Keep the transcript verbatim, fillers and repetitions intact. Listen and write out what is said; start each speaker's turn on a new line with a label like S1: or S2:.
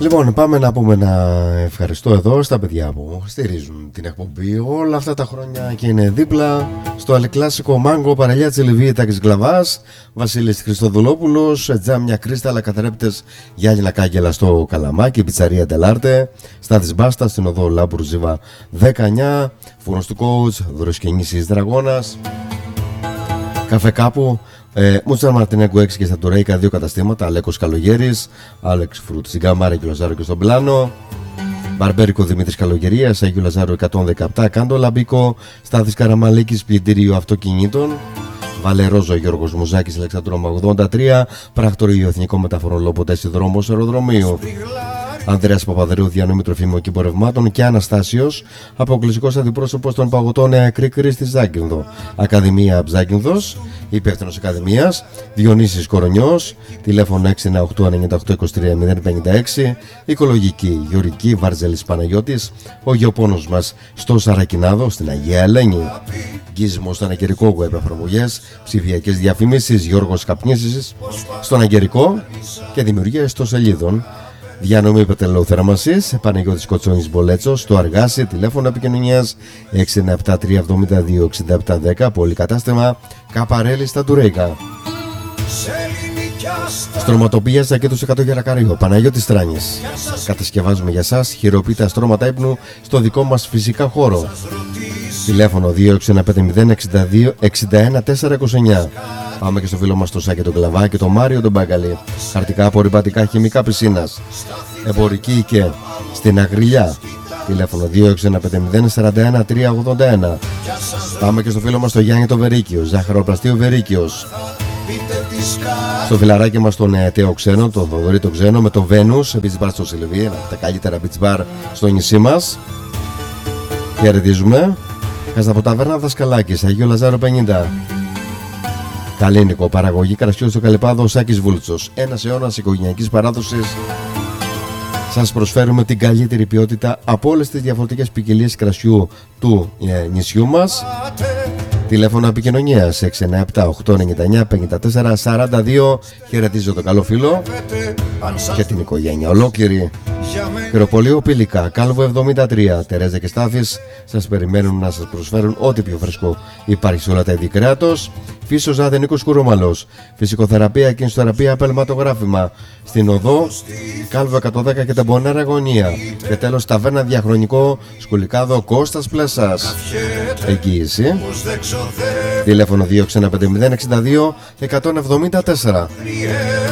S1: Λοιπόν, πάμε να πούμε να ευχαριστώ εδώ στα παιδιά που στηρίζουν την εκπομπή όλα αυτά τα χρόνια και είναι δίπλα στο αλικλάσικο Μάγκο, παραλιά Τσιλιβί, Τάκης Γκλαβάς, Βασίλης Χριστοδουλόπουλος, Τζάμια Κρίσταλα, Καθρέπτες, Γιάννηνα Κάγκελα στο Καλαμάκι, Πιτσαρία Τελάρτε, Στάθης Μπάστα στην οδό Λάμπουρ Ζήβα δεκαεννιά, Φούρνος του Κόουτς, Δωροσκενήσης Δραγώνας, Καφέ Κάπου, Ε, Μούτσα Μαρτινέγκου έξι και στα Τουρέικα δύο καταστήματα, Αλέκος Καλογέρης, Άλεξ Φρούτ στην Κάμαρα, Αγίου Λαζάρου και στον Πλάνο, Μπαρμπέρικο Δημήτρης Καλογερίας, Αγίου Λαζάρου εκατόν δεκαεπτά, Κάντο Λαμπίκο, Στάθης Καραμαλίκης, Πλυντήριο Αυτοκινήτων, Βαλερόζο Γιώργος Μουζάκης, Αλεξανδρόμα ογδόντα τρία, Πράκτοριο Εθνικό Μεταφορών Λόποτες Δρόμος Αεροδρομίου, Ανδρέας Παπαδρέου, διανομή τροφίμων και εμπορευμάτων, και Αναστάσιος, αποκλειστικός αντιπρόσωπος των παγωτών Κρίκρη στη Ζάκυνθο. Ακαδημία Ψάκυνθος, υπεύθυνος Ακαδημίας, Διονύσης Κορονιός, τηλέφωνο έξι εννιά οκτώ εννιά οκτώ δύο τρία μηδέν πενήντα έξι, Οικολογική Γεωργική Βάρζελης Παναγιώτης, ο γεωπόνος μας στο Σαρακινάδο, στην Αγία Ελένη. Γκίσμο στον Αγγερικό, web εφαρμογές, ψηφιακές διαφημίσεις, Γιώργος Καπνίσης στον Αγγερικό και δημιουργία ιστοσελίδων. Διανομή πετρελαίου θέρμανσης, Παναγιώτης Κοτσόνης Μπολέτσος, στο Αργάσι, τηλέφωνο επικοινωνίας έξι εννιά επτά τρία εβδομήντα δύο εξήντα επτά δέκα, πολυκατάστημα Καπαρέλη στα Τουρέικα. Στρωματοπία Ζακέτος εκατό Γερακαρίου, Παναγιώτης Τράνης. Κατασκευάζουμε για σας χειροποίητα στρώματα ύπνου στο δικό μας φυσικά χώρο. Τηλέφωνο δύο έξι ένα πέντε μηδέν εξήντα δύο εξήντα ένα τετρακόσια είκοσι εννιά. Πάμε και στο φίλο μας το Σάκη τον Κλαβά και το Μάριο τον Μπάγκαλη. Χαρτικά απορριπαντικά χημικά πισίνας. Εμπορική και στην Αγριλιά. Τηλέφωνο δύο έξι ένα πέντε μηδέν σαράντα ένα τρία ογδόντα ένα. Πάμε και στο φίλο μας το Γιάννη το Βερίκιο, Ζαχαροπλαστείο Βερίκιος. Στο φιλαράκι μας τον Τέο Ξένο, τον Θοδωρή τον Ξένο, με το Venus, beach bar στο Σιλιβί, ένα από τα καλύτερα beach bar στο νησί μας. Χαιρετίζουμε. Κασταποταβέρνα Δασκαλάκης, Αγίου Λαζάρου πενήντα. Καλίνικο, παραγωγή κρασιού στο Καλυπάδο, Σάκης Βούλτσος. Ένας αιώνας οικογενειακής παράδοσης. Σας προσφέρουμε την καλύτερη ποιότητα από όλες τις διαφορετικές ποικιλίες κρασιού του ε, νησιού μας. Τηλέφωνο επικοινωνίας έξι εννιά επτά οκτώ εννιά εννιά πέντε τέσσερα σαράντα δύο. Χαιρετίζω το καλό φίλο και την οικογένεια ολόκληρη. Χειροπολείο Πήλικα, Κάλβο εβδομήντα τρία, Τερέζα και Στάθης σας περιμένουν να σας προσφέρουν ό,τι πιο φρέσκο υπάρχει σε όλα τα είδη κρέατος. Φύσος Αδενίκος Κουρούμαλος, φυσικοθεραπεία, κινησοθεραπεία, πελματογράφημα. Στην οδό Κάλβο εκατόν δέκα και Τεμπονέρα Αγωνία. Και τέλος Ταβέρνα Διαχρονικό, Σκουλικάδο Κώστας Πλέσας. Εγγύηση. Τηλέφωνο δύο έξι ένα πέντε μηδέν εξήντα δύο εκατόν εβδομήντα τέσσερα.